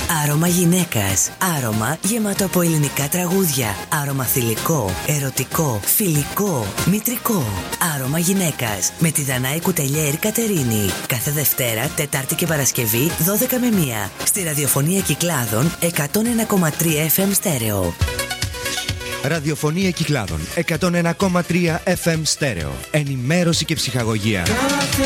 Άρωμα γυναίκας. Άρωμα γεμάτο από ελληνικά τραγούδια. Άρωμα θηλυκό, ερωτικό, φιλικό, μητρικό. Άρωμα γυναίκας. Με τη Δανάη Κουτελιέρη Κατερίνη. Κάθε Δευτέρα, Τετάρτη και Παρασκευή, 12 με 1. Στη ραδιοφωνία Κυκλάδων, 101,3 FM στέρεο. Ραδιοφωνία Κυκλάδων, 101,3 FM στέρεο. Ενημέρωση και ψυχαγωγία.